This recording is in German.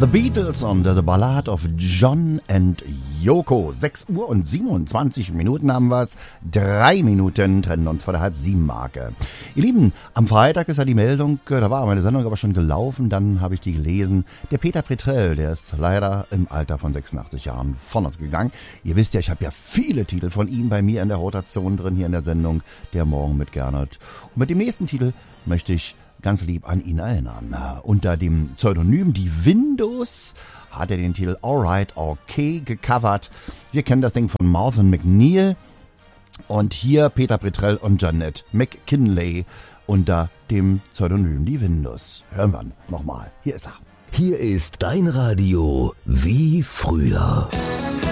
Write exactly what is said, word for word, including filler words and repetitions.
The Beatles und The Ballad of John and Yoko. sechs Uhr und siebenundzwanzig Minuten haben wir's. Drei Minuten trennen uns vor der Halb-Sieben-Marke. Ihr Lieben, am Freitag ist ja die Meldung, da war meine Sendung aber schon gelaufen, dann habe ich die gelesen. Der Peter Petrell, der ist leider im Alter von sechsundachtzig Jahren von uns gegangen. Ihr wisst ja, ich habe ja viele Titel von ihm bei mir in der Rotation drin, hier in der Sendung, der Morgen mit Gernot. Und mit dem nächsten Titel möchte ich ganz lieb an ihn erinnern. Unter dem Pseudonym Die Windows hat er den Titel Alright Okay gecovert. Wir kennen das Ding von Martha McNeil. Und hier Peter Petrell und Janet McKinley unter dem Pseudonym Die Windows. Hören wir nochmal. Hier ist er. Hier ist dein Radio wie früher.